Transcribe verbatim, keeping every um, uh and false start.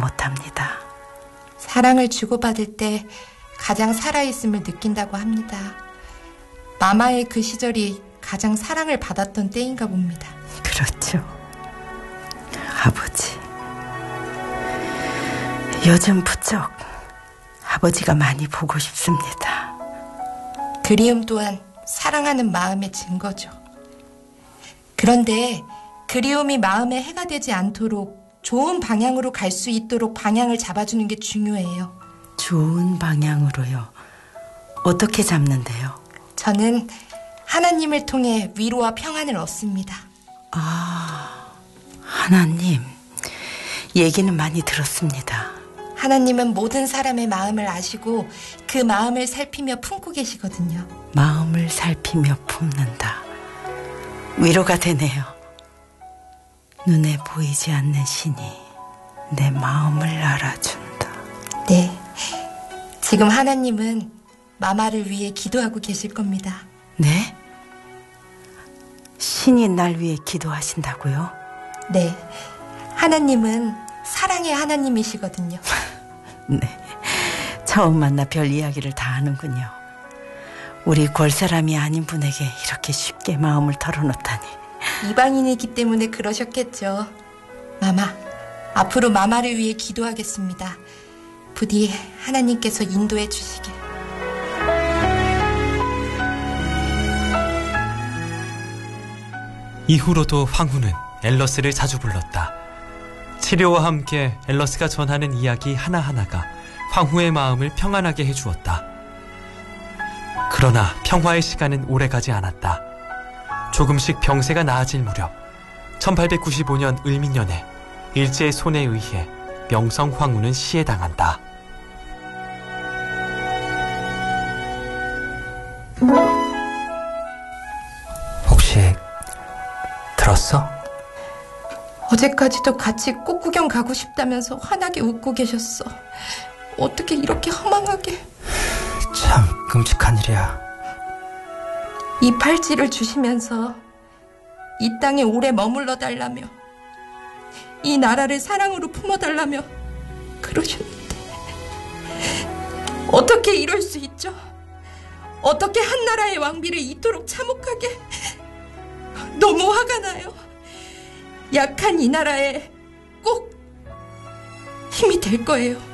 못합니다. 사랑을 주고받을 때 가장 살아있음을 느낀다고 합니다. 마마의 그 시절이 가장 사랑을 받았던 때인가 봅니다. 그렇죠. 아버지. 요즘 부쩍 아버지가 많이 보고 싶습니다. 그리움 또한 사랑하는 마음의 증거죠. 그런데 그리움이 마음에 해가 되지 않도록 좋은 방향으로 갈 수 있도록 방향을 잡아주는 게 중요해요. 좋은 방향으로요? 어떻게 잡는데요? 저는 하나님을 통해 위로와 평안을 얻습니다. 아, 하나님. 얘기는 많이 들었습니다. 하나님은 모든 사람의 마음을 아시고 그 마음을 살피며 품고 계시거든요. 마음을 살피며 품는다. 위로가 되네요. 눈에 보이지 않는 신이 내 마음을 알아준다. 네, 지금 하나님은 마마를 위해 기도하고 계실 겁니다. 네? 신이 날 위해 기도하신다고요? 네, 하나님은 사랑의 하나님이시거든요. 네, 처음 만나 별 이야기를 다 하는군요. 우리 골사람이 아닌 분에게 이렇게 쉽게 마음을 털어놓다니. 이방인이기 때문에 그러셨겠죠. 마마, 앞으로 마마를 위해 기도하겠습니다. 부디 하나님께서 인도해 주시길. 이후로도 황후는 앨러스를 자주 불렀다. 치료와 함께 앨러스가 전하는 이야기 하나하나가 황후의 마음을 평안하게 해주었다. 그러나 평화의 시간은 오래가지 않았다. 조금씩 병세가 나아질 무렵 천팔백구십오 년 을민년에 일제의 손에 의해 명성 황후는 시해당한다. 혹시 들었어? 어제까지도 같이 꽃 구경 가고 싶다면서 환하게 웃고 계셨어. 어떻게 이렇게 허망하게. 참 끔찍한 일이야. 이 팔찌를 주시면서 이 땅에 오래 머물러 달라며, 이 나라를 사랑으로 품어달라며 그러셨는데 어떻게 이럴 수 있죠? 어떻게 한 나라의 왕비를 이토록 참혹하게. 너무 화가 나요. 약한 이 나라에 꼭 힘이 될 거예요.